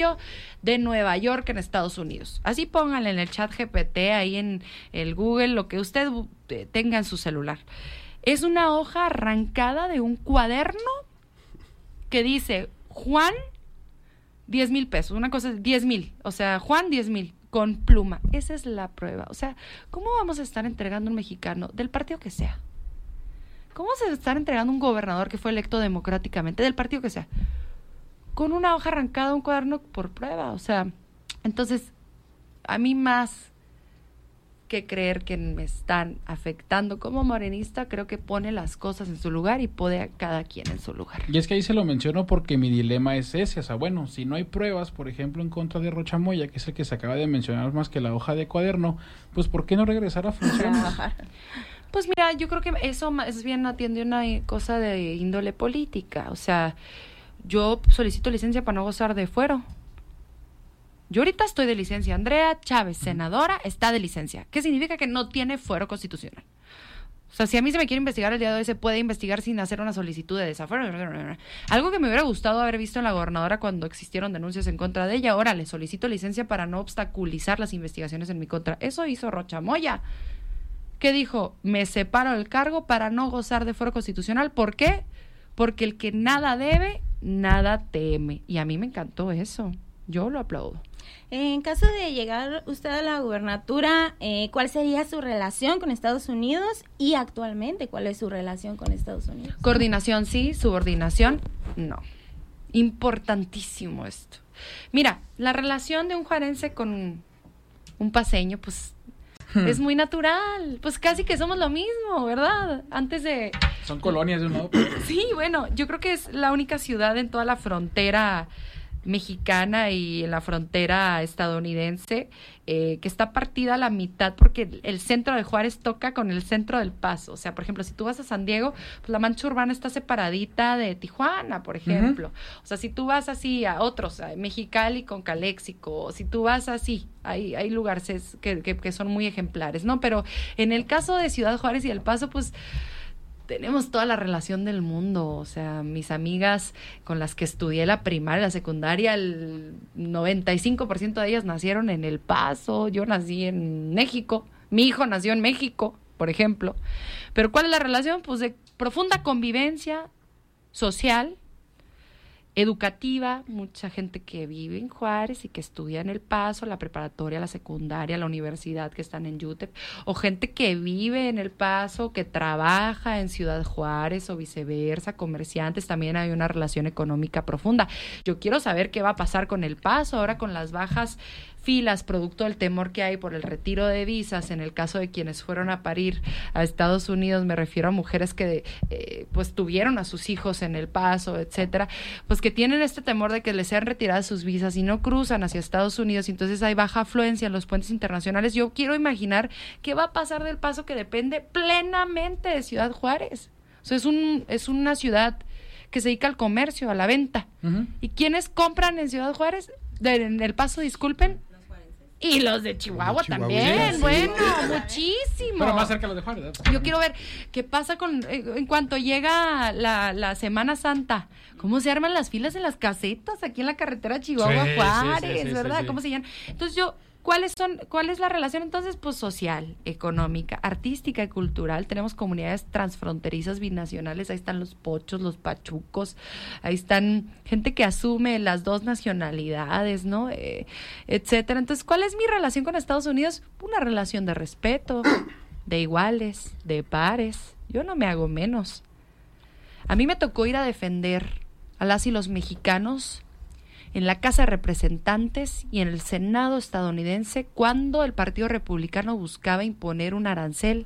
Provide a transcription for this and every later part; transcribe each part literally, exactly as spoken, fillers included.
de Nueva York en Estados Unidos. Así pónganle en el chat G P T, ahí en el Google, lo que usted tenga en su celular. Es una hoja arrancada de un cuaderno que dice Juan diez mil pesos, una cosa, diez mil, o sea, Juan diez mil, con pluma. Esa es la prueba. O sea, ¿cómo vamos a estar entregando un mexicano, del partido que sea? ¿Cómo vamos a estar entregando un gobernador que fue electo democráticamente, del partido que sea, con una hoja arrancada, un cuaderno por prueba? O sea, entonces, a mí más que creer que me están afectando como morenista, creo que pone las cosas en su lugar y pone a cada quien en su lugar. Y es que ahí se lo menciono porque mi dilema es ese, o sea, bueno, si no hay pruebas, por ejemplo, en contra de Rocha Moya, que es el que se acaba de mencionar más que la hoja de cuaderno, pues ¿por qué no regresar a funciones? Pues mira, yo creo que eso más bien atiende una cosa de índole política, o sea, yo solicito licencia para no gozar de fuero. Yo ahorita estoy de licencia. Andrea Chávez, senadora, está de licencia. ¿Qué significa? Que no tiene fuero constitucional. O sea, si a mí se me quiere investigar el día de hoy, se puede investigar sin hacer una solicitud de desafuero. Algo que me hubiera gustado haber visto en la gobernadora cuando existieron denuncias en contra de ella. Ahora le solicito licencia para no obstaculizar las investigaciones en mi contra. Eso hizo Rocha Moya. ¿Qué dijo? Me separo del cargo para no gozar de fuero constitucional. ¿Por qué? Porque el que nada debe, nada teme. Y a mí me encantó eso. Yo lo aplaudo. En caso de llegar usted a la gubernatura, eh, ¿cuál sería su relación con Estados Unidos? Y actualmente, ¿cuál es su relación con Estados Unidos? Coordinación sí, subordinación no. Importantísimo esto. Mira, la relación de un juarense con un paceño, pues hmm. es muy natural. Pues casi que somos lo mismo, ¿verdad? Antes de... Son colonias de un lado. Sí, bueno, yo creo que es la única ciudad en toda la frontera mexicana y en la frontera estadounidense eh, que está partida a la mitad, porque el, el centro de Juárez toca con el centro del Paso. O sea, por ejemplo, si tú vas a San Diego, pues la mancha urbana está separadita de Tijuana, por ejemplo. Uh-huh. O sea, si tú vas así a otros, a Mexicali con Caléxico, o si tú vas así, hay, hay lugares que, que, que son muy ejemplares, ¿no? Pero en el caso de Ciudad Juárez y El Paso, pues tenemos toda la relación del mundo. O sea, mis amigas con las que estudié la primaria, la secundaria, el noventa y cinco por ciento de ellas nacieron en El Paso. Yo nací en México, mi hijo nació en México, por ejemplo. Pero ¿cuál es la relación? Pues de profunda convivencia social, educativa, mucha gente que vive en Juárez y que estudia en El Paso, la preparatoria, la secundaria, la universidad, que están en U T E P, o gente que vive en El Paso, que trabaja en Ciudad Juárez o viceversa, comerciantes. También hay una relación económica profunda. Yo quiero saber qué va a pasar con El Paso ahora con las bajas filas, producto del temor que hay por el retiro de visas en el caso de quienes fueron a parir a Estados Unidos. Me refiero a mujeres que eh, pues tuvieron a sus hijos en El Paso, etcétera, pues que tienen este temor de que les sean retiradas sus visas y no cruzan hacia Estados Unidos, y entonces hay baja afluencia en los puentes internacionales. Yo quiero imaginar qué va a pasar del Paso, que depende plenamente de Ciudad Juárez. O sea, es un es una ciudad que se dedica al comercio, a la venta. Uh-huh. ¿Y quiénes compran en Ciudad Juárez? De, en El Paso, disculpen. Y los de Chihuahua, Chihuahua también, sí, bueno, sí. Muchísimo. Pero más cerca los de Juárez, ¿no? Yo quiero ver qué pasa con, eh, en cuanto llega la, la Semana Santa, cómo se arman las filas en las casetas aquí en la carretera Chihuahua-Juárez, sí, sí, sí, ¿verdad? Sí, sí. ¿Cómo se llaman? Entonces yo, ¿cuáles son, cuál es la relación entonces? Pues social, económica, artística y cultural. Tenemos comunidades transfronterizas binacionales, ahí están los pochos, los pachucos, ahí están gente que asume las dos nacionalidades, ¿no? Eh, etcétera. Entonces, ¿cuál es mi relación con Estados Unidos? Una relación de respeto, de iguales, de pares. Yo no me hago menos. A mí me tocó ir a defender a las y los mexicanos en la Casa de Representantes y en el Senado estadounidense cuando el Partido Republicano buscaba imponer un arancel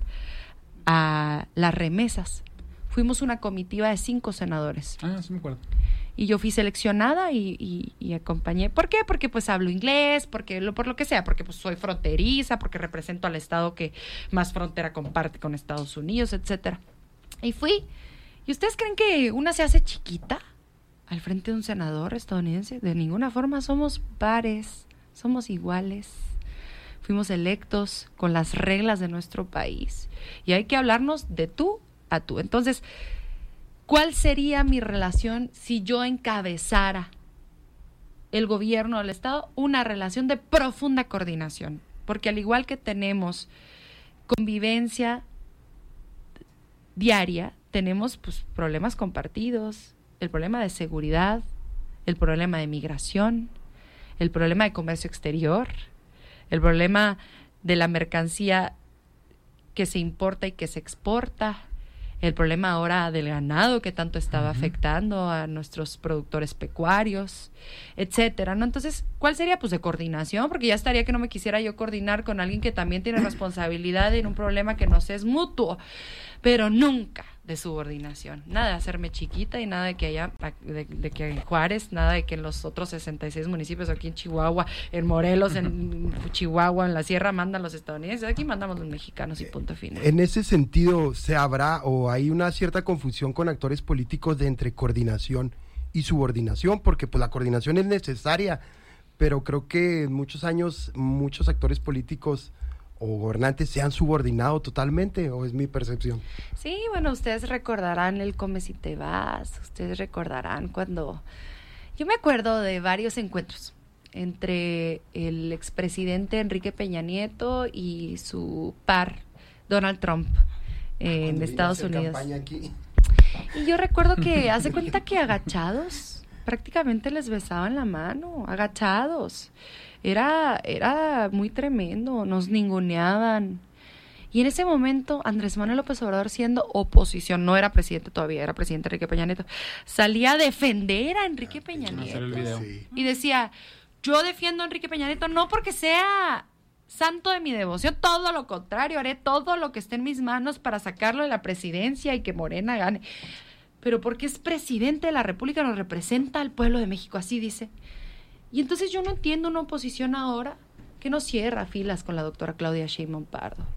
a las remesas. Fuimos una comitiva de cinco senadores. Ah, sí me acuerdo. Y yo fui seleccionada y, y, y acompañé. ¿Por qué? Porque pues hablo inglés, porque lo, por lo que sea, porque pues soy fronteriza, porque represento al estado que más frontera comparte con Estados Unidos, etcétera. Y fui. ¿Y ustedes creen que una se hace chiquita al frente de un senador estadounidense? De ninguna forma. Somos pares, somos iguales. Fuimos electos con las reglas de nuestro país y hay que hablarnos de tú a tú. Entonces, ¿cuál sería mi relación si yo encabezara el gobierno del Estado una relación de profunda coordinación, porque al igual que tenemos convivencia diaria, tenemos pues problemas compartidos, el problema de seguridad, el problema de migración, el problema de comercio exterior, el problema de la mercancía que se importa y que se exporta, el problema ahora del ganado que tanto estaba uh-huh. afectando a nuestros productores pecuarios, etcétera, ¿no? Entonces, ¿cuál sería? Pues de coordinación, porque ya estaría que no me quisiera yo coordinar con alguien que también tiene responsabilidad en un problema que nos es mutuo, pero nunca de subordinación, nada de hacerme chiquita y nada de que haya, de, de que en Juárez, nada de que en los otros sesenta y seis municipios, aquí en Chihuahua, en Morelos, en Chihuahua, en la Sierra mandan los estadounidenses, aquí mandamos los mexicanos y punto final. En ese sentido, ¿se habrá o hay una cierta confusión con actores políticos de entre coordinación y subordinación? Porque pues la coordinación es necesaria, pero creo que en muchos años muchos actores políticos o gobernantes se han subordinado totalmente, ¿o es mi percepción? Sí, bueno, ustedes recordarán el come si te vas, ustedes recordarán cuando... Yo me acuerdo de varios encuentros entre el expresidente Enrique Peña Nieto y su par, Donald Trump, eh, en Estados Unidos. Aquí. Y yo recuerdo que, hace cuenta que agachados, prácticamente les besaban la mano, agachados. Era, era muy tremendo, nos ninguneaban. Y en ese momento, Andrés Manuel López Obrador, siendo oposición, no era presidente todavía, era presidente Enrique Peña Nieto, salía a defender a Enrique Peña Nieto. Y decía, yo defiendo a Enrique Peña Nieto no porque sea santo de mi devoción, todo lo contrario, haré todo lo que esté en mis manos para sacarlo de la presidencia y que Morena gane. Pero porque es presidente de la República, nos representa al pueblo de México, así dice. Y entonces yo no entiendo una oposición ahora que no cierra filas con la doctora Claudia Sheinbaum Pardo.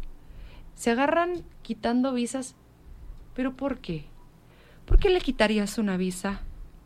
Se agarran quitando visas, ¿pero por qué? ¿Por qué le quitarías una visa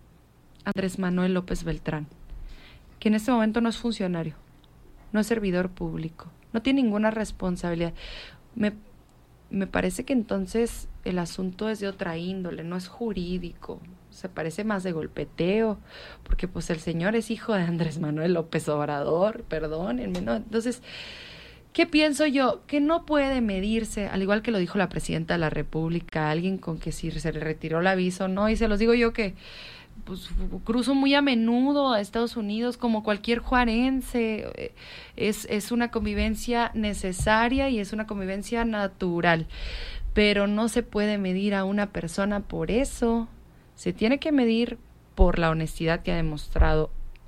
a Andrés Manuel López Beltrán, que en este momento no es funcionario, no es servidor público, no tiene ninguna responsabilidad? Me, me parece que entonces el asunto es de otra índole, no es jurídico. Se parece más de golpeteo, porque pues el señor es hijo de Andrés Manuel López Obrador, perdónenme, ¿no? Entonces, ¿qué pienso yo? Que no puede medirse, al igual que lo dijo la presidenta de la República, alguien con que si se le retiró la visa o no, y se los digo yo que pues cruzo muy a menudo a Estados Unidos como cualquier juarense, es, es una convivencia necesaria y es una convivencia natural, pero no se puede medir a una persona por eso. Se tiene que medir por la honestidad que ha demostrado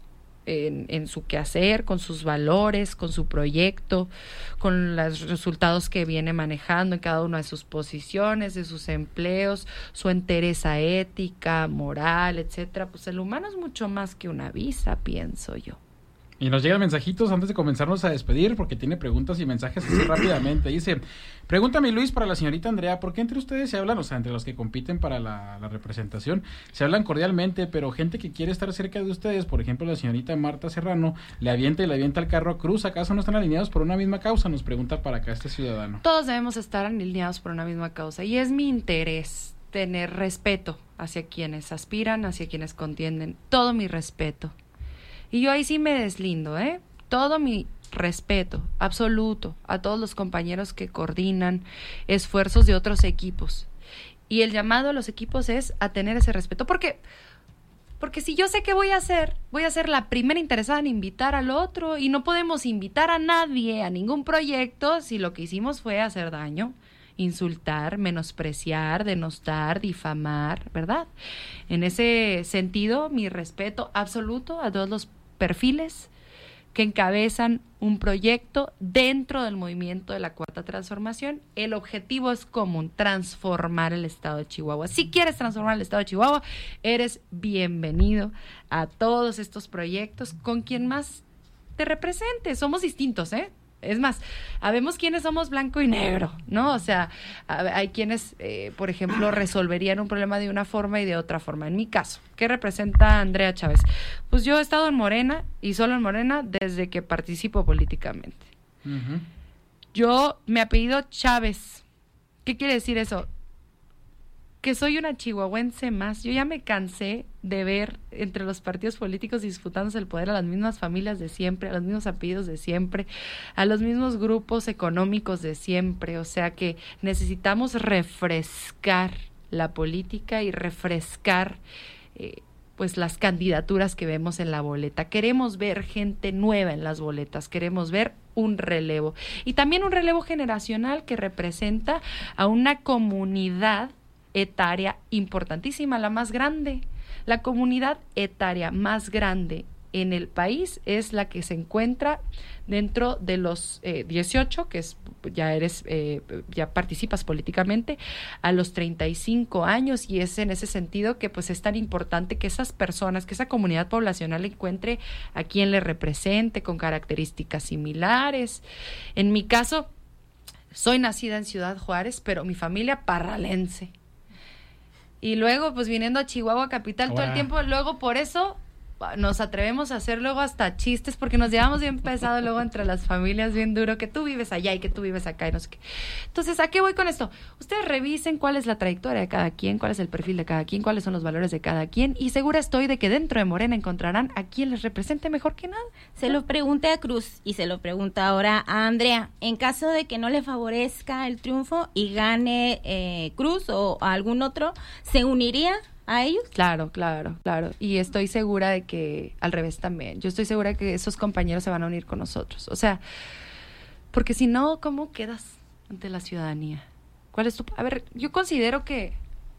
en, en su quehacer, con sus valores, con su proyecto, con los resultados que viene manejando en cada una de sus posiciones, de sus empleos, su entereza ética, moral, etcétera. Pues el humano es mucho más que una visa, pienso yo. Y nos llegan mensajitos antes de comenzarnos a despedir, porque tiene preguntas y mensajes así rápidamente. Dice, pregúntame Luis para la señorita Andrea, ¿por qué entre ustedes se hablan, o sea, entre los que compiten para la, la representación, se hablan cordialmente, pero gente que quiere estar cerca de ustedes, por ejemplo la señorita Marta Serrano, le avienta y le avienta el carro a Cruz, ¿acaso no están alineados por una misma causa? Nos pregunta para acá este ciudadano. Todos debemos estar alineados por una misma causa, y es mi interés tener respeto hacia quienes aspiran, hacia quienes contienden, todo mi respeto. Y yo ahí sí me deslindo, ¿eh? Todo mi respeto absoluto a todos los compañeros que coordinan esfuerzos de otros equipos. Y el llamado a los equipos es a tener ese respeto. Porque, porque si yo sé qué voy a hacer, voy a ser la primera interesada en invitar al otro. Y no podemos invitar a nadie a ningún proyecto si lo que hicimos fue hacer daño, insultar, menospreciar, denostar, difamar, ¿verdad? En ese sentido, mi respeto absoluto a todos los perfiles que encabezan un proyecto dentro del movimiento de la Cuarta Transformación. El objetivo es común, transformar el estado de Chihuahua. Si quieres transformar el estado de Chihuahua, eres bienvenido a todos estos proyectos con quien más te represente. Somos distintos, ¿eh? Es más, habemos quienes somos blanco y negro, ¿no? O sea, hay quienes, eh, por ejemplo, resolverían un problema de una forma y de otra forma. En mi caso, ¿qué representa Andrea Chávez? Pues yo he estado en Morena y solo en Morena desde que participo políticamente. Uh-huh. Yo, mi apellido Chávez. ¿Qué quiere decir eso? que soy una chihuahuense más. Yo ya me cansé de ver entre los partidos políticos disputándose el poder a las mismas familias de siempre, a los mismos apellidos de siempre, a los mismos grupos económicos de siempre. O sea que necesitamos refrescar la política y refrescar eh, pues las candidaturas que vemos en la boleta. Queremos ver gente nueva en las boletas, queremos ver un relevo. Y también un relevo generacional que representa a una comunidad etaria importantísima, la más grande. La comunidad etaria más grande en el país es la que se encuentra dentro de los eh, dieciocho, que es ya eres eh, ya participas políticamente, a los treinta y cinco años, y es en ese sentido que pues es tan importante que esas personas, que esa comunidad poblacional encuentre a quien le represente con características similares. En mi caso, soy nacida en Ciudad Juárez, pero mi familia parralense. Y luego, pues viniendo a Chihuahua capital Ahora. todo el tiempo, luego por eso nos atrevemos a hacer luego hasta chistes, porque nos llevamos bien pesado luego entre las familias, bien duro, que tú vives allá y que tú vives acá y no sé qué. Entonces, ¿a qué voy con esto? Ustedes revisen cuál es la trayectoria de cada quien, cuál es el perfil de cada quien, cuáles son los valores de cada quien, y segura estoy de que dentro de Morena encontrarán a quien les represente mejor que nada. Se lo pregunté a Cruz y se lo pregunto ahora a Andrea. En caso de que no le favorezca el triunfo y gane eh, Cruz o algún otro, ¿se uniría a ellos? Claro, claro, claro. Y estoy segura de que al revés también. Yo estoy segura de que esos compañeros se van a unir con nosotros. O sea, porque si no, ¿cómo quedas ante la ciudadanía? ¿Cuál es tu...? A ver, yo considero que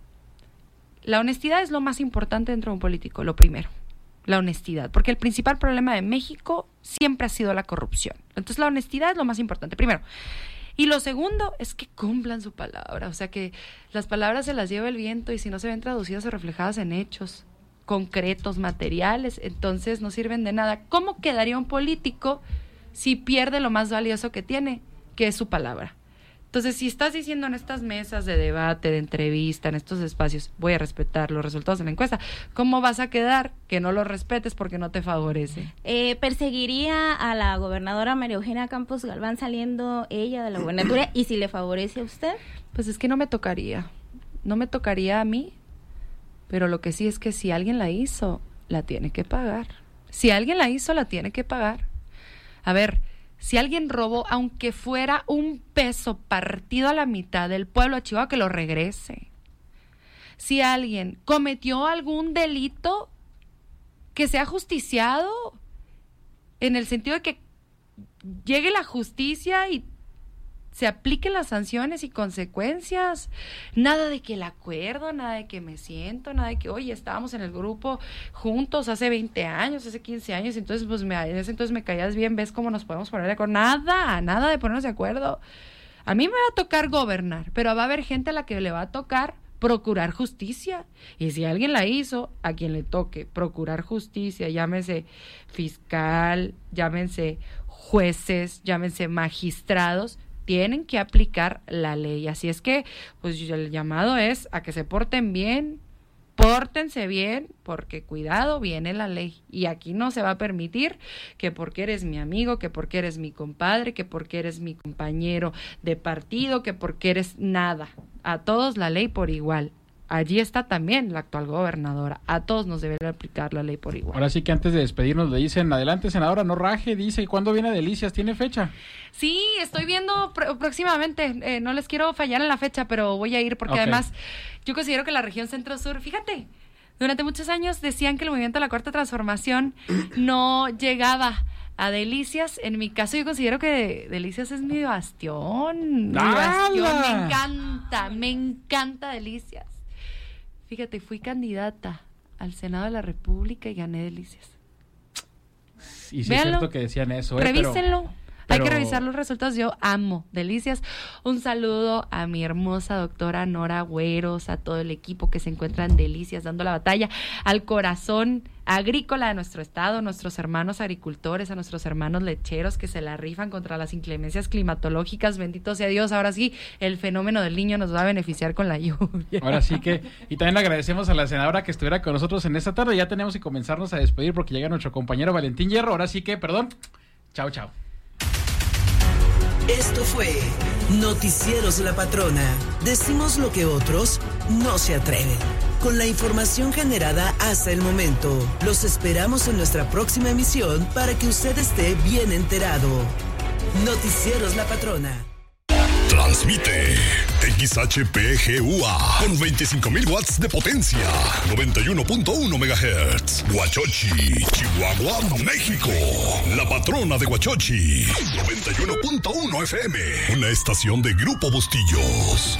la honestidad es lo más importante dentro de un político, lo primero. La honestidad. Porque el principal problema de México siempre ha sido la corrupción. Entonces, la honestidad es lo más importante. Primero. Y lo segundo es que cumplan su palabra, o sea, que las palabras se las lleva el viento y si no se ven traducidas o reflejadas en hechos concretos, materiales, entonces no sirven de nada. ¿Cómo quedaría un político si pierde lo más valioso que tiene, que es su palabra? Entonces, si estás diciendo en estas mesas de debate, de entrevista, en estos espacios, voy a respetar los resultados de la encuesta, ¿cómo vas a quedar que no los respetes porque no te favorece? Eh, ¿Perseguiría a la gobernadora María Eugenia Campos Galván saliendo ella de la gubernatura y si le favorece a usted? Pues es que no me tocaría, no me tocaría a mí, pero lo que sí es que si alguien la hizo, la tiene que pagar. Si alguien la hizo, la tiene que pagar. A ver, si alguien robó, aunque fuera un peso partido a la mitad del pueblo de Chihuahua, que lo regrese. Si alguien cometió algún delito, que sea justiciado, en el sentido de que llegue la justicia y se apliquen las sanciones y consecuencias. Nada de que el acuerdo, nada de que me siento, nada de que, oye, estábamos en el grupo juntos hace veinte años, hace quince años, entonces pues me, en ese entonces me caías bien, ves cómo nos podemos poner de acuerdo. Nada, nada de ponernos de acuerdo. A mí me va a tocar gobernar, pero va a haber gente a la que le va a tocar procurar justicia. Y si alguien la hizo, a quien le toque procurar justicia, llámese fiscal, llámense jueces, llámense magistrados, tienen que aplicar la ley. Así es que, pues el llamado es a que se porten bien, pórtense bien, porque cuidado, viene la ley. Y aquí no se va a permitir que porque eres mi amigo, que porque eres mi compadre, que porque eres mi compañero de partido, que porque eres nada. A todos la ley por igual. Allí está también la actual gobernadora. A todos nos debe aplicar la ley por igual. Ahora sí que antes de despedirnos le dicen, adelante senadora, no raje, dice, ¿cuándo viene Delicias? ¿Tiene fecha? Sí, estoy viendo pr- próximamente, eh, no les quiero fallar en la fecha, pero voy a ir porque Okay. además yo considero que la región centro-sur, fíjate, durante muchos años decían que el movimiento de la Cuarta Transformación no llegaba a Delicias. En mi caso yo considero que Delicias es mi bastión, mi bastión, ¡Hala! me encanta, me encanta Delicias. Fíjate, fui candidata al Senado de la República y gané Delicias. Y sí Véanlo, es cierto que decían eso. ¿eh? Revísenlo. Pero, Hay pero... que revisar los resultados. Yo amo Delicias. Un saludo a mi hermosa doctora Nora Güeros, a todo el equipo que se encuentra en Delicias dando la batalla, al corazón agrícola de nuestro estado, nuestros hermanos agricultores, a nuestros hermanos lecheros que se la rifan contra las inclemencias climatológicas. Bendito sea Dios. Ahora sí, el fenómeno del niño nos va a beneficiar con la lluvia. Ahora sí que, y también le agradecemos a la senadora que estuviera con nosotros en esta tarde. Ya tenemos que comenzarnos a despedir porque llega nuestro compañero Valentín Hierro. Ahora sí que, perdón, chao, chao. Esto fue Noticieros La Patrona. Decimos lo que otros no se atreven. Con la información generada hasta el momento. Los esperamos en nuestra próxima emisión para que usted esté bien enterado. Noticieros La Patrona. Transmite X H P G U A con veinticinco mil watts de potencia, noventa y uno punto uno megahertz. Huachochi, Chihuahua, México. La Patrona de Huachochi, noventa y uno punto uno F M. Una estación de Grupo Bustillos.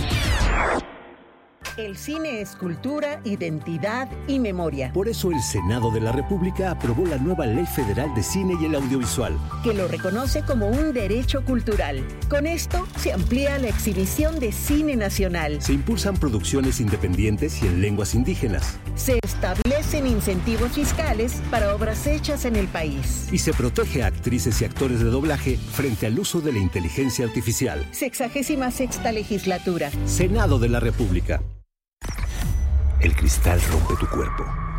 El cine es cultura, identidad y memoria. Por eso el Senado de la República aprobó la nueva Ley Federal de Cine y el Audiovisual, que lo reconoce como un derecho cultural. Con esto se amplía la exhibición de cine nacional. Se impulsan producciones independientes y en lenguas indígenas. Se establecen incentivos fiscales para obras hechas en el país. Y se protege a actrices y actores de doblaje frente al uso de la inteligencia artificial. Sexagésima sexta legislatura. Senado de la República. El cristal rompe tu cuerpo,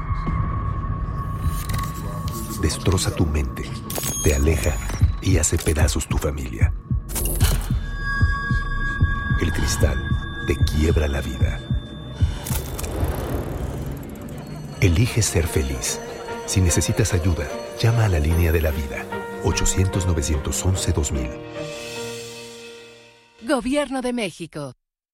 destroza tu mente, te aleja y hace pedazos tu familia. El cristal te quiebra la vida. Elige ser feliz. Si necesitas ayuda, llama a la línea de la vida, ochocientos, novecientos once, dos mil. Gobierno de México.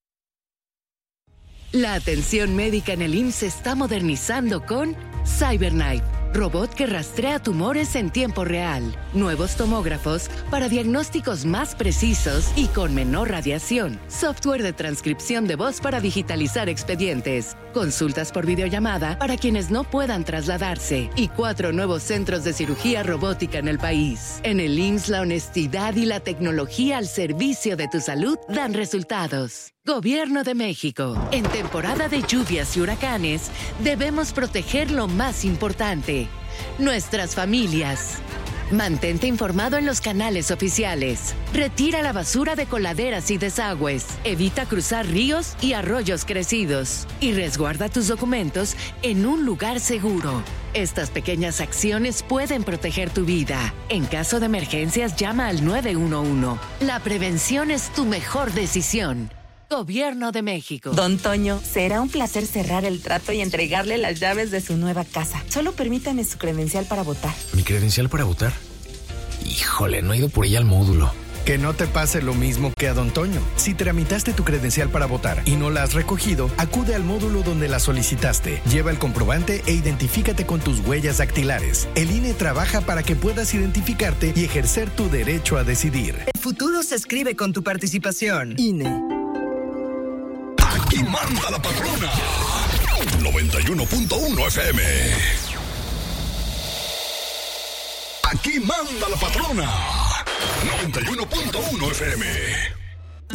La atención médica en el I M S S se está modernizando con CyberKnife, robot que rastrea tumores en tiempo real, nuevos tomógrafos para diagnósticos más precisos y con menor radiación, software de transcripción de voz para digitalizar expedientes, consultas por videollamada para quienes no puedan trasladarse y cuatro nuevos centros de cirugía robótica en el país. En el I M S S la honestidad y la tecnología al servicio de tu salud dan resultados. Gobierno de México. En temporada de lluvias y huracanes, debemos proteger lo más importante, nuestras familias. Mantente informado en los canales oficiales. Retira la basura de coladeras y desagües. Evita cruzar ríos y arroyos crecidos. Y resguarda tus documentos en un lugar seguro. Estas pequeñas acciones pueden proteger tu vida. En caso de emergencias, llama al nueve uno uno. La prevención es tu mejor decisión. Gobierno de México. Don Toño, será un placer cerrar el trato y entregarle las llaves de su nueva casa. Solo permítame su credencial para votar. ¿Mi credencial para votar? Híjole, no he ido por ella al módulo. Que no te pase lo mismo que a Don Toño. Si tramitaste tu credencial para votar y no la has recogido, acude al módulo donde la solicitaste. Lleva el comprobante e identifícate con tus huellas dactilares. El I N E trabaja para que puedas identificarte y ejercer tu derecho a decidir. El futuro se escribe con tu participación. I N E. Aquí manda la patrona. noventa y uno punto uno F M. Aquí manda la patrona. noventa y uno punto uno F M.